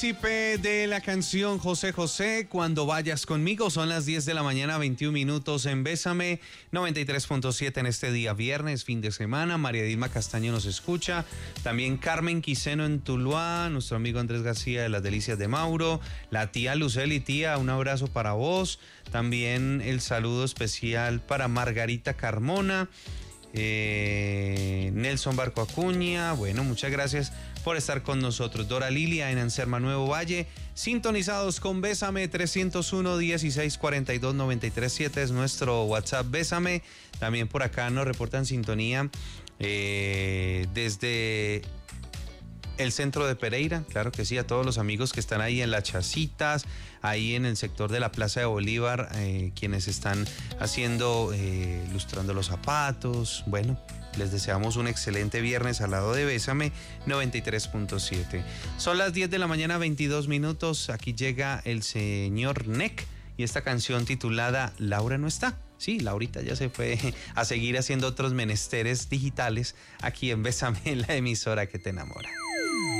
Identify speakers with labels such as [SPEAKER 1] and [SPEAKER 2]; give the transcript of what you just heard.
[SPEAKER 1] Partícipe de la canción José José, Cuando vayas conmigo. Son las 10 de la mañana, 21 minutos en Bésame 93.7 en este día viernes, fin de semana. María Dilma Castaño nos escucha. También Carmen Quiseno en Tuluá, nuestro amigo Andrés García de las Delicias de Mauro, la tía Luceli, tía, un abrazo para vos. También el saludo especial para Margarita Carmona. Nelson Barco Acuña, bueno, muchas gracias por estar con nosotros. Dora Lilia en Anserma Nuevo Valle, sintonizados con Bésame 301-1642-937 es nuestro WhatsApp Bésame. También por acá nos reportan sintonía desde el centro de Pereira, claro que sí, a todos los amigos que están ahí en Las Chacitas, ahí en el sector de la Plaza de Bolívar, quienes están haciendo, lustrando los zapatos. Bueno, les deseamos un excelente viernes al lado de Bésame 93.7. Son las 10 de la mañana, 22 minutos. Aquí llega el señor Neck y esta canción titulada Laura no está. Sí, Laurita ya se fue a seguir haciendo otros menesteres digitales aquí en Bésame, la emisora que te enamora.